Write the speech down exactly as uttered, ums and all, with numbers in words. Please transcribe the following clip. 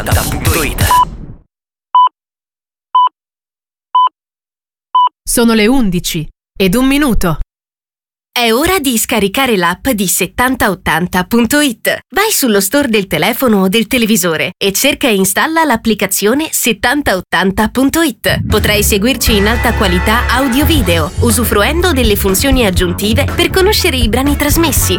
punto it. Sono le undici ed un minuto. È ora di scaricare l'app di settanta ottanta punto it. Vai sullo store del telefono o del televisore e cerca e installa l'applicazione settanta ottanta punto it. Potrai seguirci in alta qualità audio-video, usufruendo delle funzioni aggiuntive per conoscere i brani trasmessi,